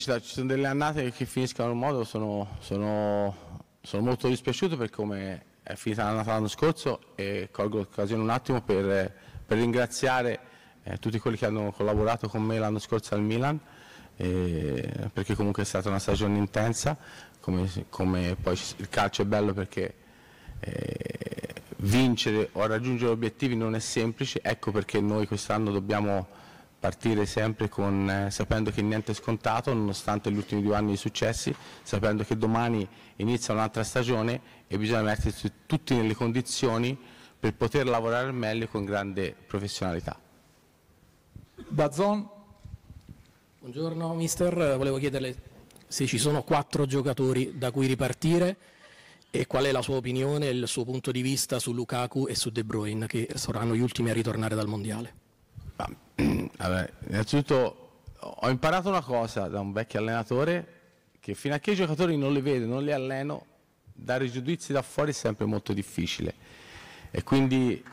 Ci sono delle annate che finiscono in un modo, sono molto dispiaciuto per come è finita l'annata l'anno scorso e colgo l'occasione un attimo per ringraziare tutti quelli che hanno collaborato con me l'anno scorso al Milan, perché comunque è stata una stagione intensa, come poi il calcio è bello perché vincere o raggiungere obiettivi non è semplice, ecco perché noi quest'anno dobbiamo partire sempre sapendo che niente è scontato, nonostante gli ultimi 2 anni di successi, sapendo che domani inizia un'altra stagione e bisogna mettersi tutti nelle condizioni per poter lavorare al meglio con grande professionalità. Dazzon. Buongiorno mister, volevo chiederle se ci sono 4 giocatori da cui ripartire e qual è la sua opinione e il suo punto di vista su Lukaku e su De Bruyne, che saranno gli ultimi a ritornare dal Mondiale. Vabbè, innanzitutto ho imparato una cosa da un vecchio allenatore, che fino a che i giocatori non li vedo, non li alleno, dare giudizi da fuori è sempre molto difficile e quindi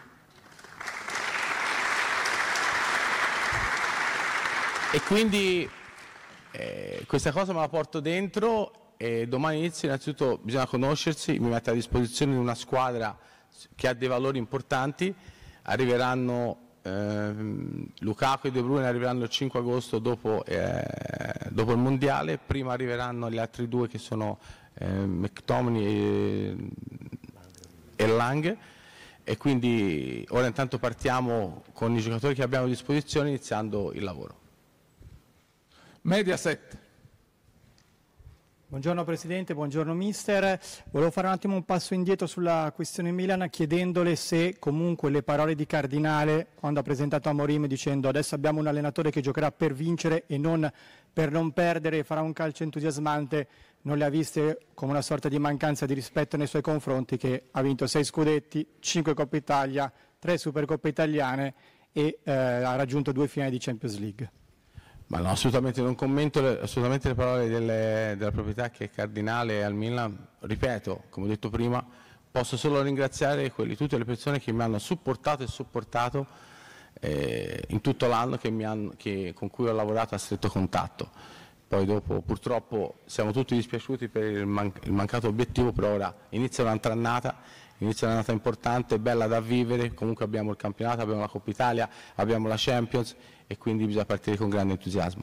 questa cosa me la porto dentro e domani inizio. Innanzitutto bisogna conoscersi, mi metto a disposizione di una squadra che ha dei valori importanti, arriveranno Lukaku e De Bruyne arriveranno il 5 agosto dopo il Mondiale, prima arriveranno gli altri 2 che sono McTominay e Lang, e quindi ora intanto partiamo con i giocatori che abbiamo a disposizione iniziando il lavoro. Mediaset. Buongiorno Presidente, buongiorno Mister. Volevo fare un attimo un passo indietro sulla questione Milan, chiedendole se comunque le parole di Cardinale quando ha presentato Amorim dicendo adesso abbiamo un allenatore che giocherà per vincere e non per non perdere e farà un calcio entusiasmante, non le ha viste come una sorta di mancanza di rispetto nei suoi confronti, che ha vinto 6 scudetti, 5 Coppa Italia, 3 Supercoppe italiane e ha raggiunto 2 finali di Champions League. Ma no, assolutamente non commento assolutamente le parole della proprietà che è Cardinale al Milan. Ripeto, come ho detto prima, posso solo ringraziare tutte le persone che mi hanno supportato e supportato in tutto l'anno, con cui ho lavorato a stretto contatto. Poi dopo purtroppo siamo tutti dispiaciuti per il mancato obiettivo, però ora inizia un'altra annata importante, bella da vivere. Comunque abbiamo il campionato, abbiamo la Coppa Italia, abbiamo la Champions e quindi bisogna partire con grande entusiasmo.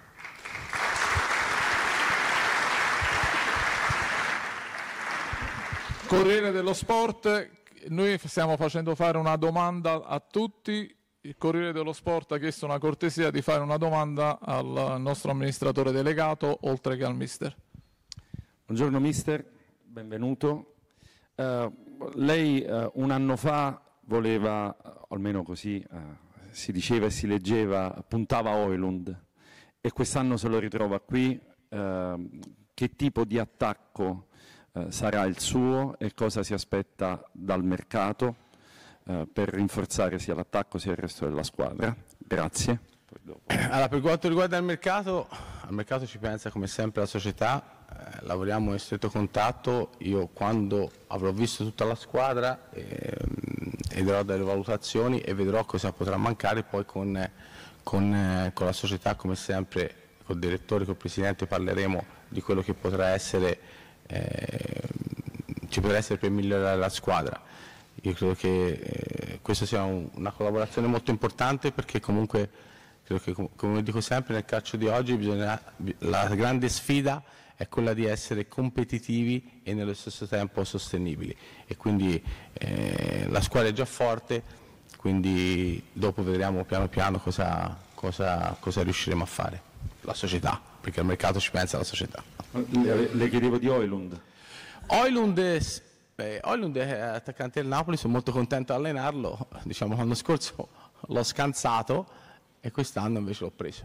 Corriere dello Sport, noi stiamo facendo fare una domanda a tutti. Il Corriere dello Sport ha chiesto una cortesia di fare una domanda al nostro amministratore delegato, oltre che al mister. Buongiorno mister, benvenuto. Lei un anno fa voleva, almeno così si diceva e si leggeva, puntava a Højlund e quest'anno se lo ritrova qui. Che tipo di attacco sarà il suo e cosa si aspetta dal mercato per rinforzare sia l'attacco sia il resto della squadra? Grazie. Allora, per quanto riguarda il mercato, al mercato ci pensa come sempre la società, lavoriamo in stretto contatto. Io quando avrò visto tutta la squadra darò delle valutazioni e vedrò cosa potrà mancare, poi con la società come sempre, col direttore, col presidente parleremo di quello che potrà essere, ci potrà essere per migliorare la squadra. Io credo che questa sia una collaborazione molto importante, perché comunque credo che, come dico sempre, nel calcio di oggi la grande sfida è quella di essere competitivi e nello stesso tempo sostenibili, e quindi la squadra è già forte, quindi dopo vedremo piano piano cosa riusciremo a fare, la società, perché al mercato ci pensa la società. Le chiedevo di Højlund. Højlund è attaccante del Napoli, sono molto contento di allenarlo. Diciamo, l'anno scorso l'ho scansato e quest'anno invece l'ho preso.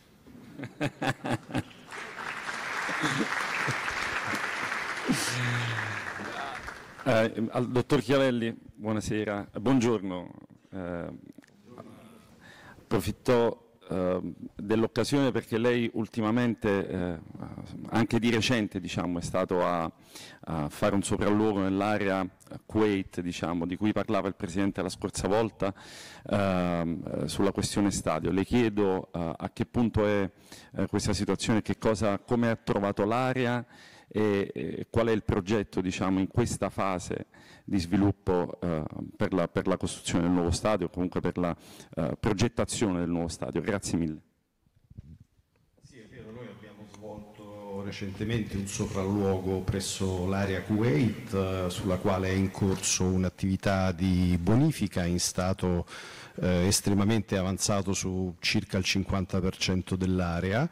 Al dottor Chiavelli, buonasera, buongiorno. Approfitto dell'occasione perché lei ultimamente, anche di recente, diciamo, è stato a fare un sopralluogo nell'area Kuwait, diciamo, di cui parlava il Presidente la scorsa volta, sulla questione stadio. Le chiedo a che punto è questa situazione, come ha trovato l'area e qual è il progetto, diciamo, in questa fase di sviluppo per la costruzione del nuovo stadio, o comunque per la progettazione del nuovo stadio. Grazie mille. Sì, è vero, noi abbiamo svolto recentemente un sopralluogo presso l'area Kuwait, sulla quale è in corso un'attività di bonifica in stato estremamente avanzato su circa il 50% dell'area.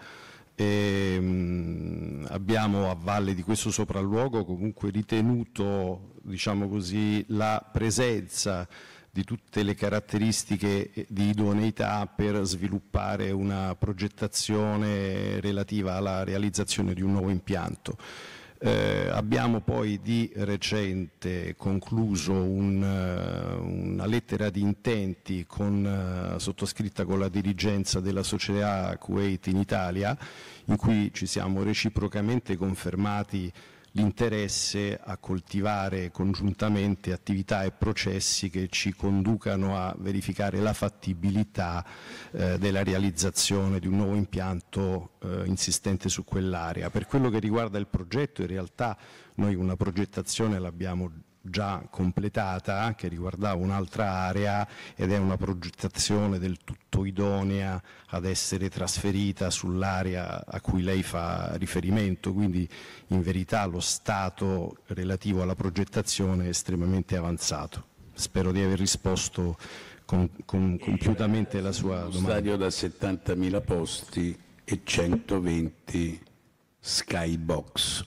Abbiamo a valle di questo sopralluogo comunque ritenuto, diciamo così, la presenza di tutte le caratteristiche di idoneità per sviluppare una progettazione relativa alla realizzazione di un nuovo impianto. Abbiamo poi di recente concluso una lettera di intenti sottoscritta con la dirigenza della società Kuwait in Italia, in cui ci siamo reciprocamente confermati l'interesse a coltivare congiuntamente attività e processi che ci conducano a verificare la fattibilità della realizzazione di un nuovo impianto insistente su quell'area. Per quello che riguarda il progetto, in realtà noi una progettazione l'abbiamo già completata, che riguardava un'altra area, ed è una progettazione del tutto idonea ad essere trasferita sull'area a cui lei fa riferimento, quindi in verità lo stato relativo alla progettazione è estremamente avanzato. Spero di aver risposto compiutamente alla sua domanda. Stadio da 70.000 posti e 120 skybox.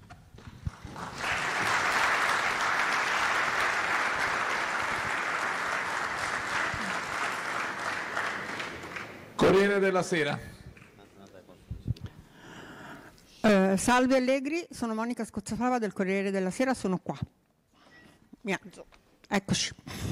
Corriere della Sera. Salve Allegri, sono Monica Scozzafava del Corriere della Sera, sono qua. Mi alzo, eccoci.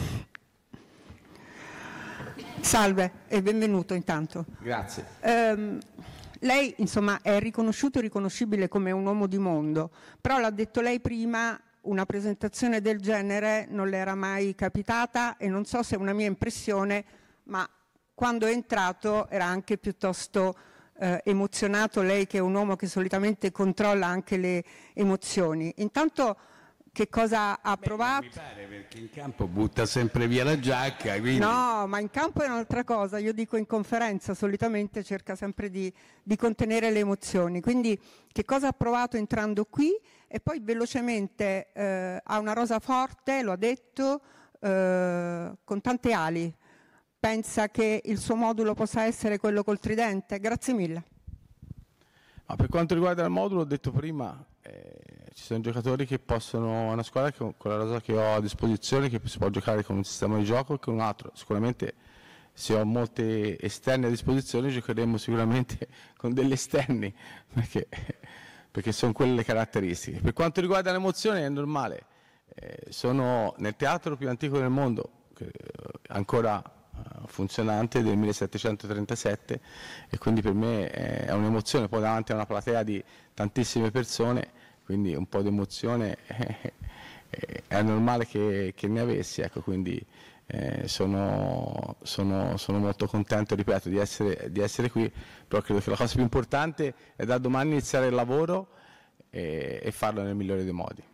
Salve e benvenuto intanto. Grazie. Lei insomma è riconosciuto e riconoscibile come un uomo di mondo, però l'ha detto lei prima, una presentazione del genere non le era mai capitata e non so se è una mia impressione, ma quando è entrato era anche piuttosto emozionato, lei che è un uomo che solitamente controlla anche le emozioni. Intanto che cosa ha provato? Non mi pare, perché in campo butta sempre via la giacca. Quindi... No, ma in campo è un'altra cosa, io dico in conferenza solitamente cerca sempre di contenere le emozioni, quindi che cosa ha provato entrando qui e poi velocemente ha una rosa forte, lo ha detto, con tante ali. Pensa che il suo modulo possa essere quello col tridente? Grazie mille. Ma per quanto riguarda il modulo, ho detto prima, ci sono giocatori che possono, una squadra che con la rosa che ho a disposizione, che si può giocare con un sistema di gioco e con un altro. Sicuramente se ho molti esterni a disposizione giocheremo sicuramente con degli esterni, perché sono quelle le caratteristiche. Per quanto riguarda l'emozione è normale, sono nel teatro più antico del mondo, ancora funzionante, del 1737, e quindi per me è un'emozione, poi davanti a una platea di tantissime persone, quindi un po' di emozione è normale che ne avessi, ecco, quindi sono molto contento, ripeto, di essere qui, però credo che la cosa più importante è da domani iniziare il lavoro e farlo nel migliore dei modi.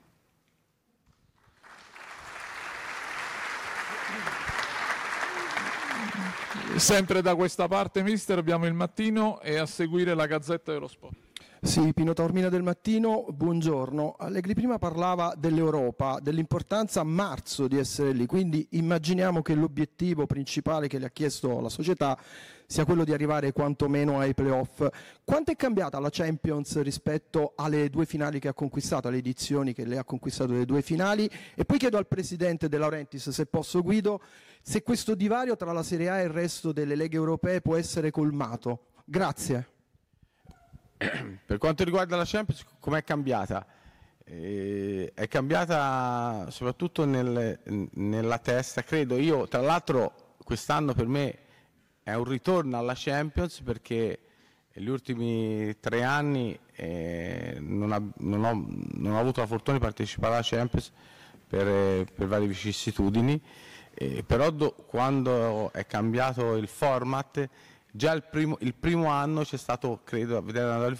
Sempre da questa parte, mister, abbiamo il Mattino e a seguire la Gazzetta dello Sport. Sì, Pino Taormina del Mattino, buongiorno. Allegri prima parlava dell'Europa, dell'importanza a marzo di essere lì, quindi immaginiamo che l'obiettivo principale che le ha chiesto la società sia quello di arrivare quantomeno ai playoff. Quanto è cambiata la Champions rispetto alle due finali che ha conquistato, alle edizioni che lei ha conquistato le due finali? E poi chiedo al presidente De Laurentiis, se posso Guido, se questo divario tra la Serie A e il resto delle leghe europee può essere colmato. Grazie. Per quanto riguarda la Champions, com'è cambiata? È cambiata soprattutto nella testa, credo. Io, tra l'altro, quest'anno per me è un ritorno alla Champions, perché negli ultimi 3 anni non ho avuto la fortuna di partecipare alla Champions per varie vicissitudini, però quando è cambiato il format, già il primo anno c'è stato, credo, a vedere